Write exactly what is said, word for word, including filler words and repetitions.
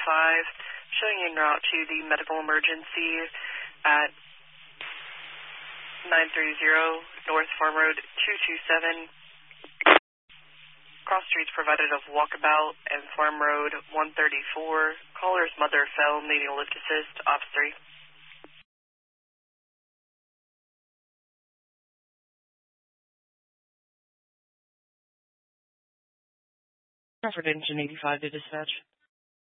five, showing en route to the medical emergency at nine three zero North Farm Road two two seven. Cross streets provided of Walkabout and Farm Road one thirty-four. Caller's mother fell, needing lift assist, Ops three. Crawford Engine eighty-five to dispatch.